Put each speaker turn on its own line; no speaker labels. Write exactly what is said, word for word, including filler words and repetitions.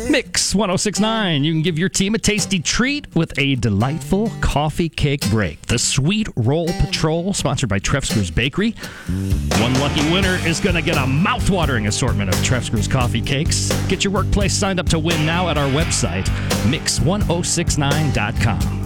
Mix ten sixty-nine. You can give your team a tasty treat with a delightful coffee cake break. The Sweet Roll Patrol, sponsored by Trefsker's Bakery. One lucky winner is going to get a mouth-watering assortment of Trefsker's coffee cakes. Get your workplace signed up to win now at our website, mix ten sixty-nine dot com.